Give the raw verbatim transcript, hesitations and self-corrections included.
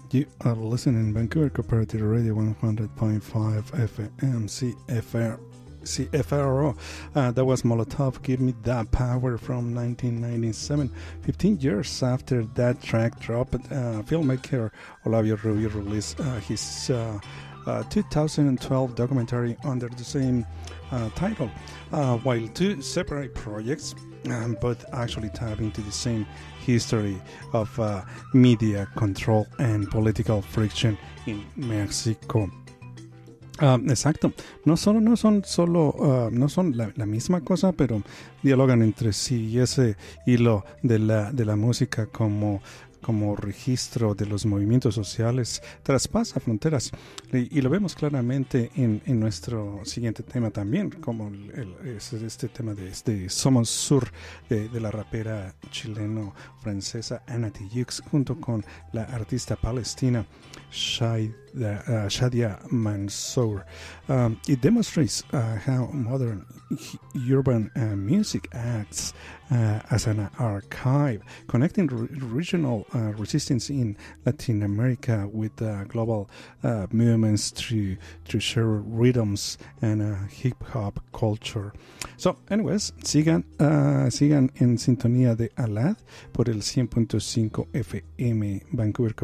You are listening Vancouver Cooperative Radio one hundred point five F M C F R. C F R O. Uh, that was Molotov, Give Me That Power from nineteen ninety-seven. fifteen years after that track dropped, uh, filmmaker Olavio Rubio released uh, his uh, uh, two thousand twelve documentary under the same uh, title. Uh, while two separate projects, um, both actually tap into the same history of uh, media control and political friction in Mexico. Um, exacto, no solo no son solo uh, no son la, la misma cosa, pero dialogan entre sí, y ese hilo de la de la música como como registro de los movimientos sociales traspasa fronteras, y, y lo vemos claramente en, en nuestro siguiente tema también, como el, el, este, este tema de, de Somos Sur, de, de la rapera chileno-francesa Ana Tijoux, junto con la artista palestina Shai, uh, Shadia Mansour. Um, it demonstrates uh, how modern urban uh, music acts uh, as an archive, connecting re- regional uh, resistance in Latin America with uh, global uh, movements through, through shared rhythms and uh, hip-hop culture. So, anyways, sigan, uh, sigan en sintonía de Alad por el cien punto cinco F M Vancouver